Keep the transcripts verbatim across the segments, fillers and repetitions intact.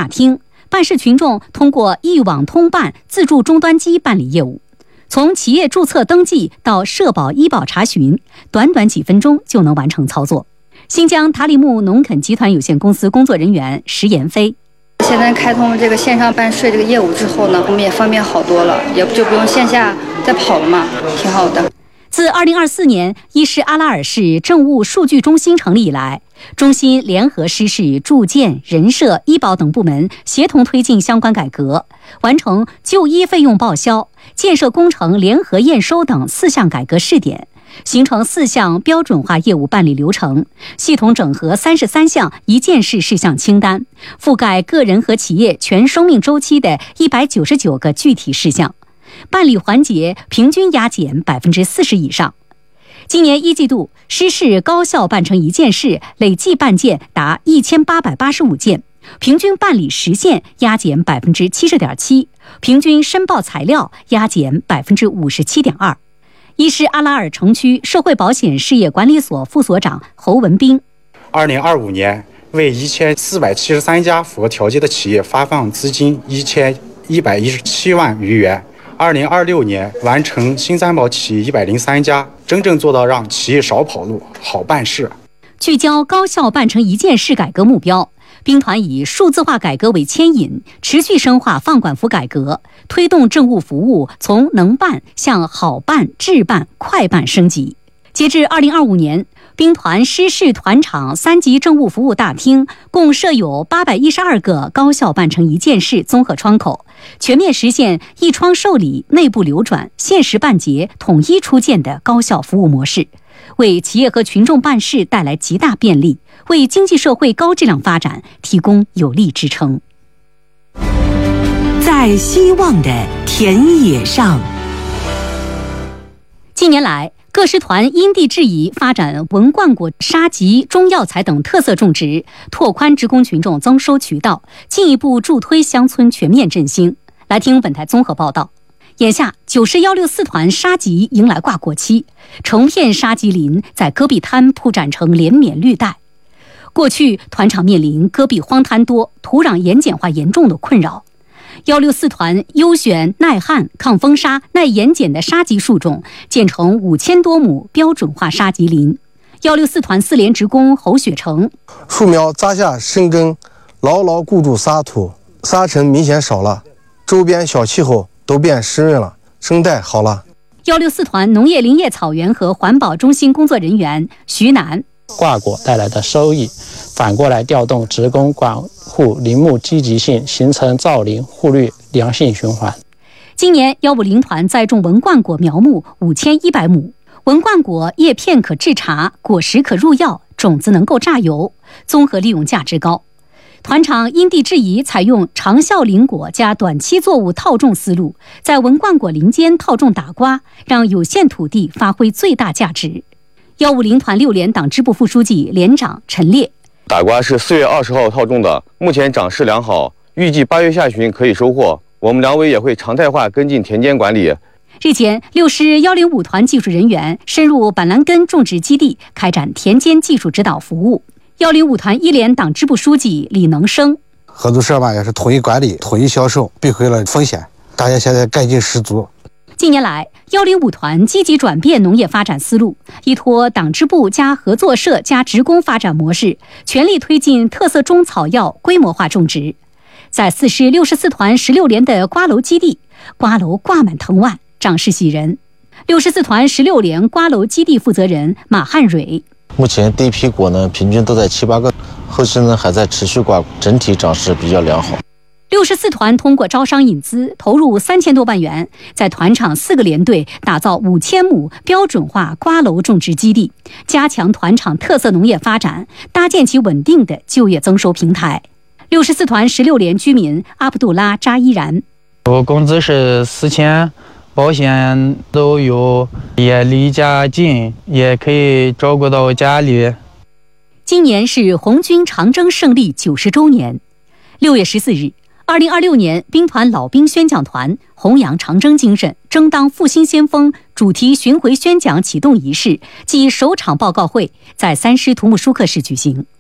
厅，办事群众通过一网通办自助终端机办理业务。从企业注册登记到社保医保查询，短短几分钟就能完成操作。新疆塔里木农垦集团有限公司工作人员石延飞： 现在开通这个线上办税这个业务之后呢，我们也方便好多了，也就不用线下再跑了嘛，挺好的。 自二零二四年伊施阿拉尔市政务数据中心成立以来，中心联合施市、住建、人社、医保等部门，协同推进相关改革，完成就医费用报销、建设工程联合验收等四项改革试点，形成四项标准化业务办理流程，系统整合三十三项一件事事项清单，覆盖个人和企业全生命周期的一百九十九个具体事项，办理环节平均压减百分之四十以上。今年一季度，施市高效办成一件事累计办件达一千八百八十五件，平均办理时限压减百分之七十点七，平均申报材料压减百分之五十七点二。伊施阿拉尔城区社会保险事业管理所副所长侯文斌： 二零二五年为一千四百七十三家符合条件的企业发放资金一千一百一十七万余元。二零二六年完成新三保企业一百零三家，真正做到让企业少跑路、好办事。 聚焦高效办成一件事改革目标，兵团以数字化改革为牵引，持续深化放管服改革，推动政务服务从能办向好办、智办、快办升级。截至二零二五年，兵团施市团场三级政务服务大厅共设有八百一十二个高效办成一件事综合窗口，全面实现一窗受理、内部流转、限时办结、统一出件的高效服务模式，为企业和群众办事带来极大便利，为经济社会高质量发展提供有力支撑。 在希望的田野上， 近年来，各师团因地制宜发展文冠果、沙棘、中药材等特色种植，拓宽职工群众增收渠道，进一步助推乡村全面振兴。来听本台综合报道。眼下，九市幺六四团沙棘迎来挂果期，成片沙棘林在戈壁滩铺展成连绵绿带。过去，团场面临戈壁荒滩多、土壤盐碱化严重的困扰。幺六四团优选耐旱、抗风沙、耐盐碱的沙棘树种，建成五千多亩标准化沙棘林。幺六四团四连职工侯雪成： 树苗扎下深根，牢牢固住沙土，沙尘明显少了，周边小气候都变湿润了，生态好了。 幺六四团农业林业草原和环保中心工作人员徐楠： 挂果带来的收益，反过来调动职工管护林木积极性，形成造林护绿良性循环。 今年幺五零团栽种文冠果苗木五千一百亩，文冠果叶片可制茶，果实可入药，种子能够榨油，综合利用价值高。团场因地制宜，采用长效林果加短期作物套种思路，在文冠果林间套种打瓜，让有限土地发挥最大价值。幺五零团六连党支部副书记、连长陈烈： 打瓜是四月二十号套种的，目前长势良好，预计八月下旬可以收获。我们两委也会常态化跟进田间管理。 日前，六师幺零五团技术人员深入板蓝根种植基地，开展田间技术指导服务。幺零五团一连党支部书记李能生： 合作社吧也是统一管理、统一销售，避讳了风险，大家现在干劲十足。 近年来，幺零五团积极转变农业发展思路，依托党支部加合作社加职工发展模式，全力推进特色中草药规模化种植。在四师六十四团十六连的瓜楼基地，瓜楼挂满藤蔓，长势喜人。六十四团十六连瓜楼基地负责人马汉蕊： 目前第一批果呢，平均都在七八个，后期呢还在持续挂，整体长势比较良好。 六十四团通过招商引资，投入三千多万元，在团场四个连队打造五千亩标准化瓜楼种植基地，加强团场特色农业发展，搭建起稳定的就业增收平台。六十四团十六连居民阿卜杜拉扎伊然： 我工资是四千，保险都有，也离家近，也可以照顾到家里。 今年是红军长征胜利九十周年。六月十四日。二零二六年兵团老兵宣讲团弘扬长征精神，争当复兴先锋主题巡回宣讲启动仪式暨首场报告会在三师土木舒克市举行。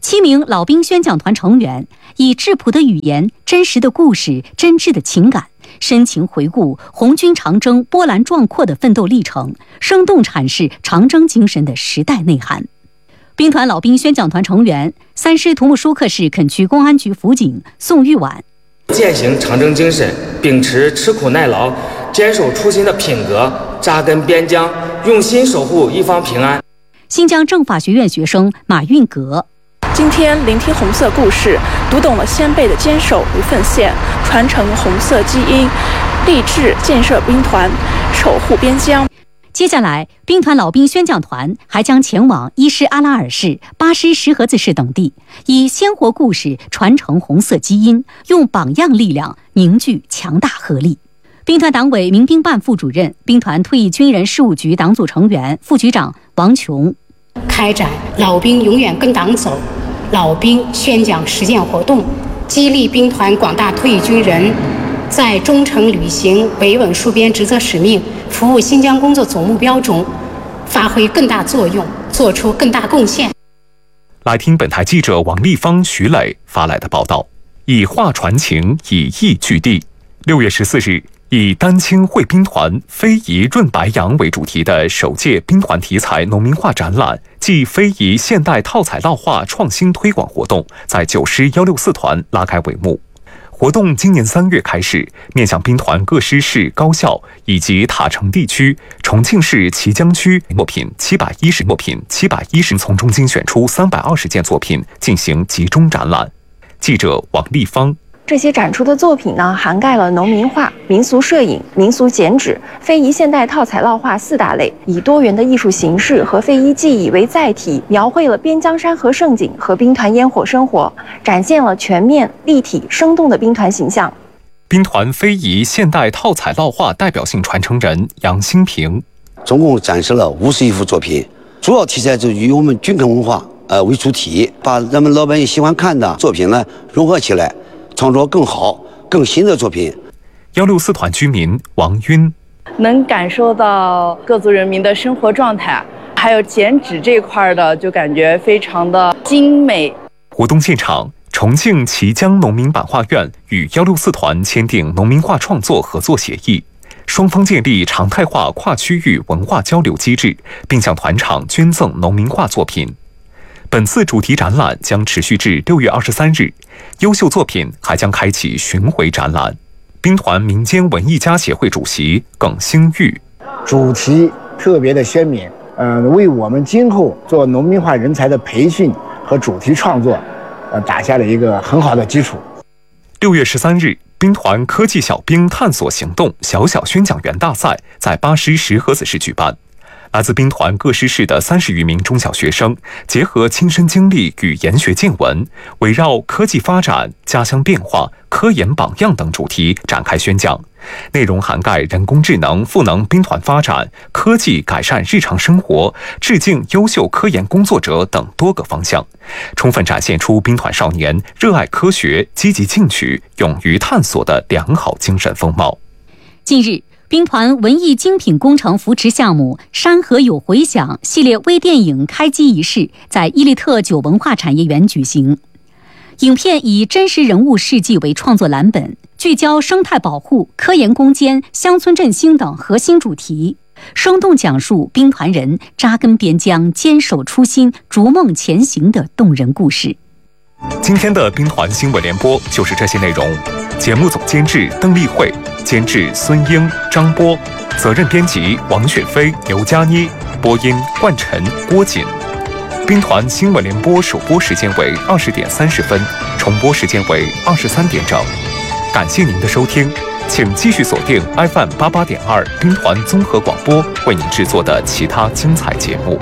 七名老兵宣讲团成员以质朴的语言、真实的故事、真挚的情感，深情回顾红军长征波澜壮阔的奋斗历程，生动阐释长征精神的时代内涵。兵团老兵宣讲团成员、三师图木舒克市垦区公安局辅警宋玉婉， 践行长征精神，秉持吃苦耐劳、坚守初心的品格，扎根边疆，用心守护一方平安。 新疆政法学院学生马运格， 今天聆听红色故事，读懂了先辈的坚守与奉献，传承红色基因，立志建设兵团，守护边疆。 接下来，兵团老兵宣讲团还将前往伊施阿拉尔市、巴师石河子市等地，以鲜活故事传承红色基因，用榜样力量凝聚强大合力。兵团党委民兵办副主任、兵团退役军人事务局党组成员、副局长王琼， 开展老兵永远跟党走、老兵宣讲实践活动，激励兵团广大退役军人在忠诚履行维稳戍边职责使命、服务新疆工作总目标中发挥更大作用，做出更大贡献。 来听本台记者王立芳、徐磊发来的报道。以画传情，以意聚地。六月十四日，以丹青绘兵团非遗润白杨为主题的首届兵团题材农民画展览暨非遗现代套彩烙画创新推广活动在九师一六四团拉开帷幕。活动今年三月开始，面向兵团各师市、高校以及塔城地区、重庆市綦江区作品七百一十作品七百一十从中精选出三百二十件作品进行集中展览。记者王立芳。 这些展出的作品呢，涵盖了农民画、民俗摄影、民俗剪纸、非遗现代套彩烙画四大类，以多元的艺术形式和非遗技艺为载体，描绘了边疆山河盛景和兵团烟火生活，展现了全面、立体、生动的兵团形象。 兵团非遗现代套彩烙画代表性传承人杨新平， 总共展示了五十一幅作品，主要题材就以我们军垦文化呃为主题，把人们老百姓喜欢看的作品呢融合起来，创作更好、更新的作品。 一六四团居民王晕， 能感受到各族人民的生活状态，还有剪纸这块的，就感觉非常的精美。 活动现场，重庆綦江农民版画院与一六四团签订农民画创作合作协议，双方建立常态化跨区域文化交流机制，并向团场捐赠农民画作品。本次主题展览将持续至六月二十三日，优秀作品还将开启巡回展览。兵团民间文艺家协会主席耿兴玉， 主题特别的鲜明，呃，为我们今后做农民画人才的培训和主题创作，呃，打下了一个很好的基础。 六月十三日，兵团科技小兵探索行动小小宣讲员大赛在巴师石河子市举办。来自兵团各师市的三十余名中小学生，结合亲身经历与研学见闻，围绕科技发展、家乡变化、科研榜样等主题展开宣讲，内容涵盖人工智能赋能兵团发展、科技改善日常生活、致敬优秀科研工作者等多个方向，充分展现出兵团少年热爱科学、积极进取、勇于探索的良好精神风貌。 近日，兵团文艺精品工程扶持项目“山河有回响”系列微电影开机仪式在伊利特九文化产业园举行。影片以真实人物事迹为创作蓝本，聚焦生态保护、科研攻坚、乡村振兴等核心主题，生动讲述兵团人扎根边疆、坚守初心、逐梦前行的动人故事。 今天的兵团新闻联播就是这些内容。节目总监制邓丽慧，监制孙英、张波，责任编辑王雪飞、刘佳妮，播音冠晨、郭锦。兵团新闻联播首播时间为二十点三十分，重播时间为二十三点整。感谢您的收听，请继续锁定 F M 八八点二兵团综合广播为您制作的其他精彩节目。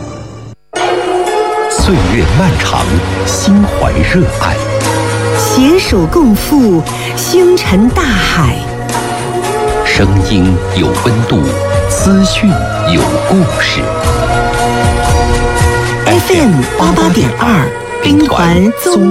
岁月漫长，心怀热爱， 携手共赴星辰大海。 声音有温度，资讯有故事。 F M 八八点二，兵团综